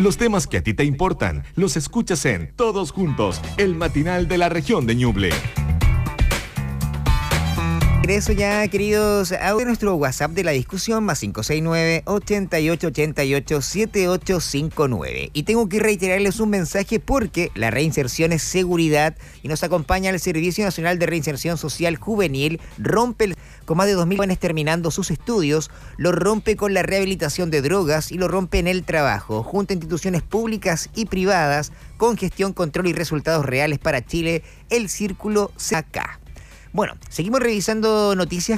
Los temas que a ti te importan los escuchas en Todos Juntos, el matinal de la región de Ñuble. Eso ya, queridos, audio nuestro WhatsApp de la discusión, más 569-8888-7859. Y tengo que reiterarles un mensaje porque la reinserción es seguridad y nos acompaña el Servicio Nacional de Reinserción Social Juvenil, con más de 2.000 jóvenes terminando sus estudios, lo rompe con la rehabilitación de drogas y lo rompe en el trabajo, junto a instituciones públicas y privadas, con gestión, control y resultados reales para Chile, el Círculo CAC. Bueno, seguimos revisando noticias